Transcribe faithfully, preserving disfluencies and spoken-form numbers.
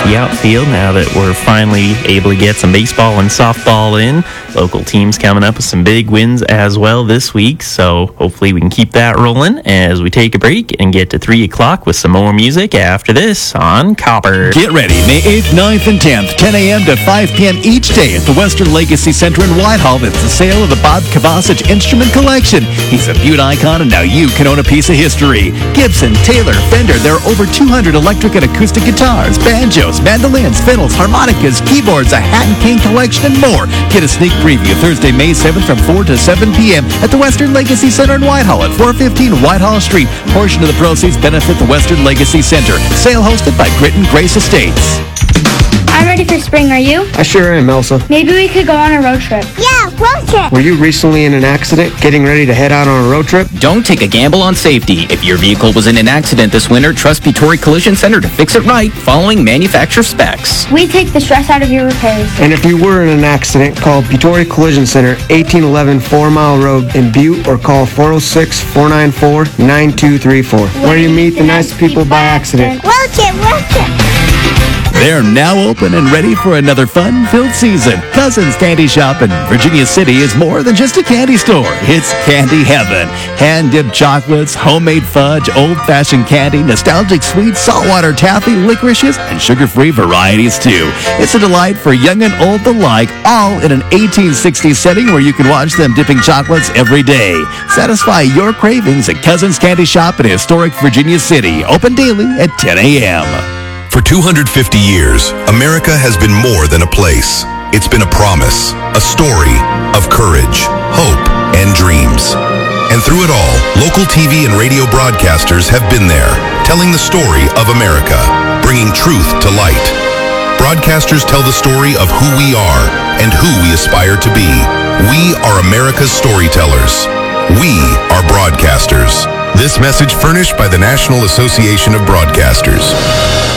the outfield now that we're finally able to get some baseball and softball in. Local teams coming up with some big wins as well this week, so hopefully we can keep that rolling as we take a break and get to three o'clock with some more music after this on Copper. Get ready May eighth, ninth, and tenth, ten a.m. to five p.m. each day at the Western Legacy Center in Whitehall. It's the sale of the Bob Kovacic Instrument Collection. He's a Butte icon, and now you can own a piece of history. Gibson, Taylor, Fender, there are over two hundred electric and acoustic guitars, banjos, mandolins, fiddles, harmonicas, keyboards, a Hatton King collection, and more. Get a sneak preview Thursday, May seventh from four to seven p.m. at the Western Legacy Center in Whitehall at four fifteen Whitehall Street. Portion of the proceeds benefit the Western Legacy Center. Sale hosted by Grit and Grace Estates. I'm ready for spring, are you? I sure am, Elsa. Maybe we could go on a road trip. Yeah, road trip. Were you recently in an accident, getting ready to head out on a road trip? Don't take a gamble on safety. If your vehicle was in an accident this winter, trust Petori Collision Center to fix it right, following manufacturer specs. We take the stress out of your repairs. And if you were in an accident, call Petori Collision Center, eighteen eleven Four Mile Road in Butte, or call four oh six, four nine four, nine two three four. Where you meet the nice people by accident. Road trip, road trip. They're now open and ready for another fun-filled season. Cousins Candy Shop in Virginia City is more than just a candy store. It's candy heaven. Hand-dipped chocolates, homemade fudge, old-fashioned candy, nostalgic sweets, saltwater taffy, licorices, and sugar-free varieties, too. It's a delight for young and old alike, all in an eighteen sixties setting where you can watch them dipping chocolates every day. Satisfy your cravings at Cousins Candy Shop in historic Virginia City. Open daily at ten a.m. For two hundred fifty years, America has been more than a place. It's been a promise, a story of courage, hope, and dreams. And through it all, local T V and radio broadcasters have been there, telling the story of America, bringing truth to light. Broadcasters tell the story of who we are and who we aspire to be. We are America's storytellers. We are broadcasters. This message furnished by the National Association of Broadcasters.